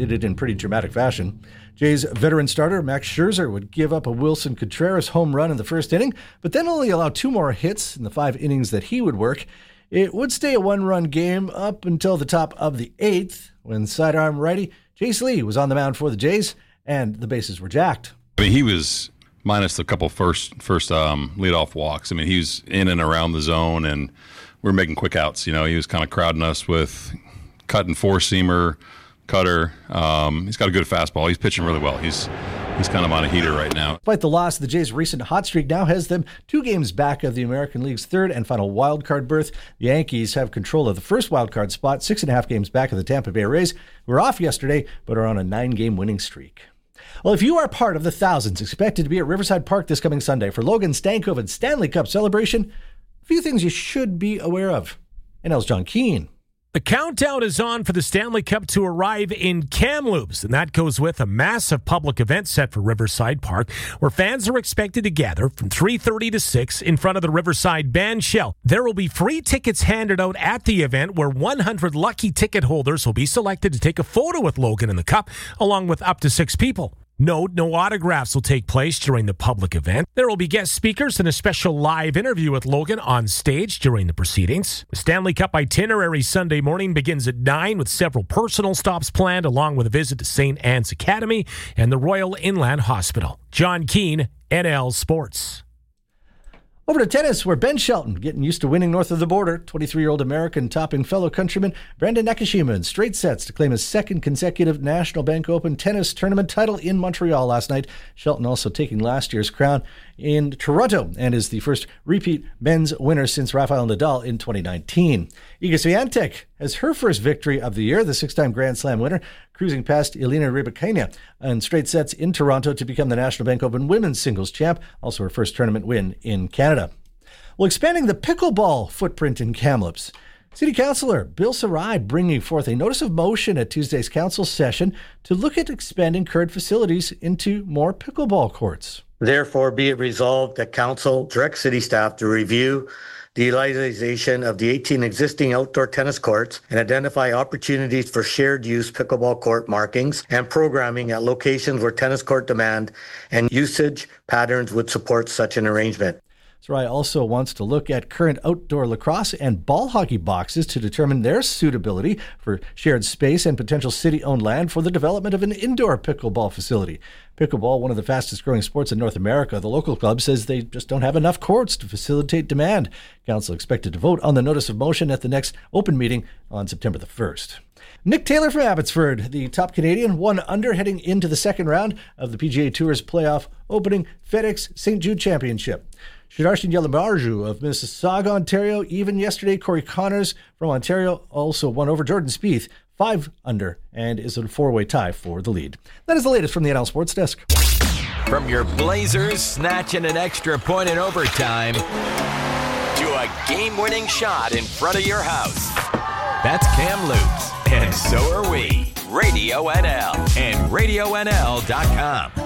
did it in pretty dramatic fashion. Jays veteran starter Max Scherzer would give up a Wilson Contreras home run in the first inning, but then only allow 2 more hits in the 5 innings that he would work. It would stay a 1-run game up until the top of the 8th, when sidearm righty Jace Lee was on the mound for the Jays, and the bases were jacked. I mean, he was minus a couple first leadoff walks. I mean, he was in and around the zone, and we were making quick outs. You know, he was kind of crowding us with cutting 4-seamer, cutter. He's got a good fastball. He's pitching really well. He's kind of on a heater right now. Despite the loss, the Jays' recent hot streak now has them 2 games back of the American League's 3rd and final wildcard berth. The Yankees have control of the first wildcard spot, 6.5 games back of the Tampa Bay Rays, who were off yesterday but are on a 9-game winning streak. Well, if you are part of the thousands expected to be at Riverside Park this coming Sunday for Logan Stankoven's Stanley Cup celebration, a few things you should be aware of. NL's John Keane. The countdown is on for the Stanley Cup to arrive in Kamloops, and that goes with a massive public event set for Riverside Park, where fans are expected to gather from 3:30 to 6 in front of the Riverside Band Shell. There will be free tickets handed out at the event, where 100 lucky ticket holders will be selected to take a photo with Logan in the Cup, along with up to 6 people. Note, no autographs will take place during the public event. There will be guest speakers and a special live interview with Logan on stage during the proceedings. The Stanley Cup itinerary Sunday morning begins at 9 with several personal stops planned, along with a visit to St. Anne's Academy and the Royal Inland Hospital. John Keane, NL Sports. Over to tennis, where Ben Shelton, getting used to winning north of the border, 23-year-old American topping fellow countryman Brandon Nakashima in straight sets to claim his 2nd consecutive National Bank Open tennis tournament title in Montreal last night. Shelton also taking last year's crown in Toronto and is the first repeat men's winner since Rafael Nadal in 2019. Iga Swiatek has her first victory of the year, the 6-time Grand Slam winner, cruising past Elena Rybakina in straight sets in Toronto to become the National Bank Open women's singles champ, also her first tournament win in Canada. Well, expanding the pickleball footprint in Kamloops, City Councillor Bill Sarai bringing forth a notice of motion at Tuesday's council session to look at expanding current facilities into more pickleball courts. Therefore, be it resolved that Council direct City staff to review the utilization of the 18 existing outdoor tennis courts and identify opportunities for shared use pickleball court markings and programming at locations where tennis court demand and usage patterns would support such an arrangement. Sarai also wants to look at current outdoor lacrosse and ball hockey boxes to determine their suitability for shared space and potential city-owned land for the development of an indoor pickleball facility. Pickleball, one of the fastest growing sports in North America, the local club says they just don't have enough courts to facilitate demand. Council expected to vote on the notice of motion at the next open meeting on September the 1st. Nick Taylor from Abbotsford, the top Canadian, 1 under heading into the second round of the PGA Tour's playoff opening FedEx St. Jude Championship. Sudarshan Yalamarju of Mississauga, Ontario, even yesterday, Corey Connors from Ontario also won over Jordan Spieth, 5 under, and is in a 4-way tie for the lead. That is the latest from the NL Sports Desk. From your Blazers snatching an extra point in overtime to a game-winning shot in front of your house. That's Kamloops, and so are we. Radio NL and RadioNL.com.